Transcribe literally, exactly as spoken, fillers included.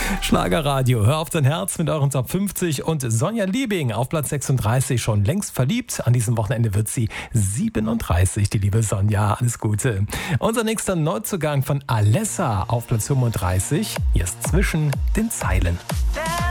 Schlagerradio, hör auf dein Herz mit euren Top fünfzig und Sonja Liebing auf Platz sechsunddreißig, schon längst verliebt. An diesem Wochenende wird sie siebenunddreißig, die liebe Sonja. Alles Gute. Unser nächster Neuzugang von Alessa auf Platz fünfunddreißig. Hier ist Zwischen den Zeilen.